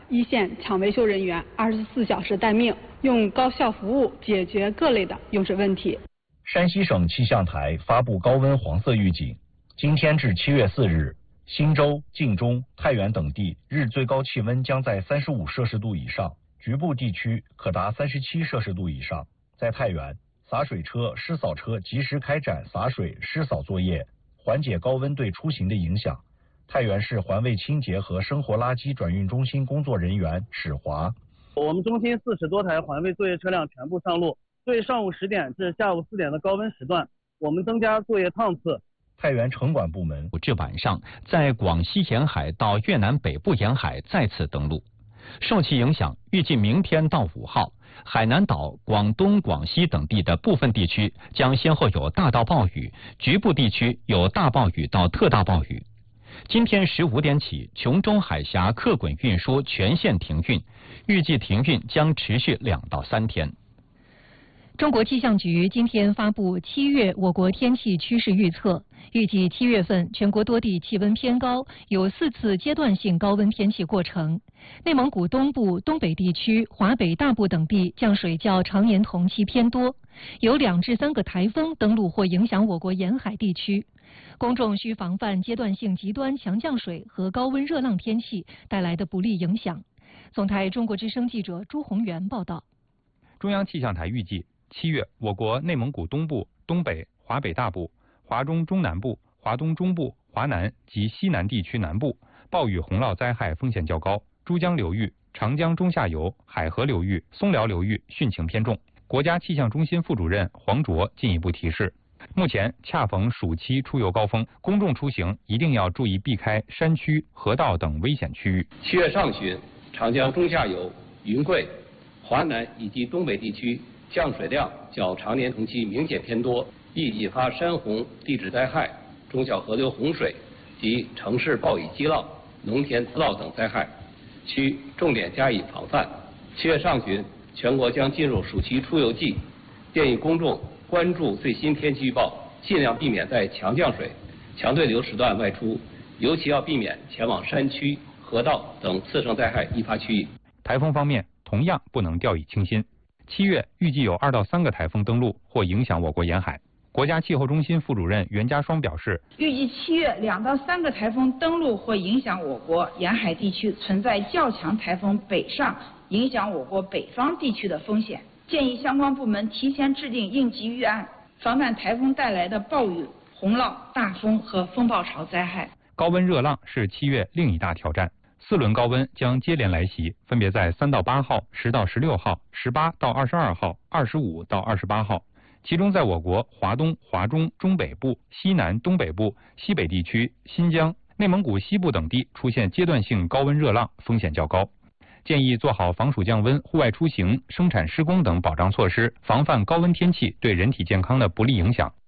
一线抢维修人员24小时待命，用高效服务解决各类的用水问题。 山西省气象台发布高温黄色预警，今天至7月4日，忻州、晋中、太原等地日最高气温将在35摄氏度以上，局部地区可达37摄氏度以上。在太原，洒水车、湿扫车及时开展洒水、湿扫作业，缓解高温对出行的影响。太原市环卫清洁和生活垃圾转运中心工作人员史华： 我们中心40多台环卫作业车辆全部上路，对上午10点至下午4点的高温时段，我们增加作业趟次。 太原城管部门至晚上，在广西沿海到越南北部沿海再次登陆。受其影响，预计明天到5号，海南岛、广东、广西等地的部分地区将先后有大到暴雨，局部地区有大暴雨到特大暴雨。今天15点起，琼中海峡客滚运输全线停运，预计停运将持续2到3天。 中国气象局今天发布7月我国天气趋势预测，预计7月份全国多地气温偏高，有4次阶段性高温天气过程。内蒙古东部、东北地区、华北大部等地降水较常年同期偏多，有2至3个台风登陆或影响我国沿海地区。公众需防范阶段性极端强降水和高温热浪天气带来的不利影响。总台中国之声记者朱宏元报道。 中央气象台预计7月，我国内蒙古东部、东北、华北大部、华中中南部、华东中部、华南及西南地区南部暴雨洪涝灾害风险较高，珠江流域、长江中下游、海河流域、松辽流域汛情偏重。国家气象中心副主任黄卓进一步提示，目前恰逢暑期出游高峰，公众出行一定要注意避开山区、河道等危险区域。 7月上旬，长江中下游、云贵、华南以及东北地区降水量较常年同期明显偏多，易引发山洪、地质灾害、中小河流洪水及城市暴雨激涝、农田滋涝等灾害，需重点加以防范。7月上旬，全国将进入暑期出游季，建议公众关注最新天气预报，尽量避免在强降水、强对流时段外出，尤其要避免前往山区、河道等次生灾害易发区域。 台风方面，同样不能掉以轻心。7月预计有2到3个台风登陆或影响我国沿海。国家气候中心副主任袁家双表示， 预计7月2到3个台风登陆或影响我国沿海地区，存在较强台风北上影响我国北方地区的风险，建议相关部门提前制定应急预案，防范台风带来的暴雨、洪涝、大风和风暴潮灾害。 高温热浪是7月另一大挑战，4轮高温将接连来袭，分别在3到8号、10到16号、18到22号、25到28号。其中在我国华东、华中、中北部、西南、东北部、西北地区、新疆、内蒙古西部等地出现阶段性高温热浪，风险较高。建议做好防暑降温、户外出行、生产施工等保障措施，防范高温天气对人体健康的不利影响。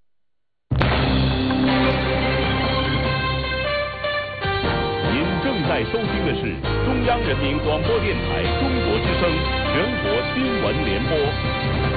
您正在收听的是中央人民广播电台中国之声全国新闻联播。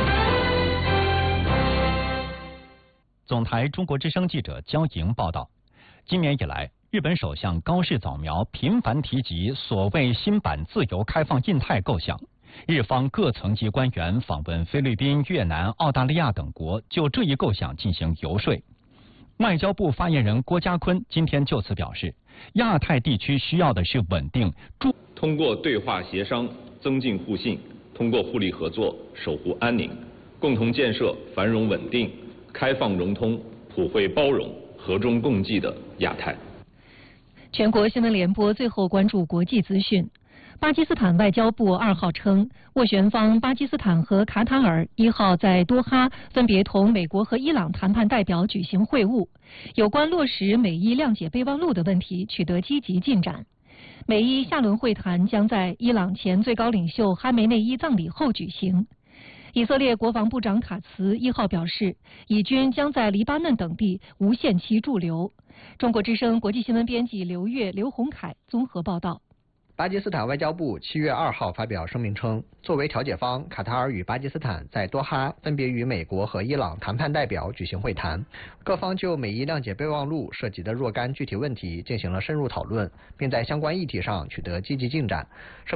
总台中国之声记者焦莹报道，今年以来，日本首相高市早苗频繁提及所谓新版自由开放印太构想，日方各层级官员访问菲律宾、越南、澳大利亚等国，就这一构想进行游说。外交部发言人郭家坤今天就此表示，亚太地区需要的是稳定， 通过对话协商增进互信，通过互利合作守护安宁，共同建设繁荣稳定、开放融通、普惠包容、和衷共济的亚太。 全国新闻联播最后关注国际资讯。巴基斯坦外交部2号称，斡旋方巴基斯坦和卡塔尔1号在多哈分别同美国和伊朗谈判代表举行会晤，有关落实美伊谅解备忘录的问题取得积极进展。美伊下轮会谈将在伊朗前最高领袖哈梅内伊葬礼后举行。以色列国防部长卡茨1号表示，以军将在黎巴嫩等地无限期驻留。中国之声国际新闻编辑刘越、刘洪凯综合报道。 巴基斯坦外交部7月2号发表声明称，作为调解方，卡塔尔与巴基斯坦在多哈分别与美国和伊朗谈判代表举行会谈，各方就美伊谅解备忘录涉及的若干具体问题进行了深入讨论，并在相关议题上取得积极进展。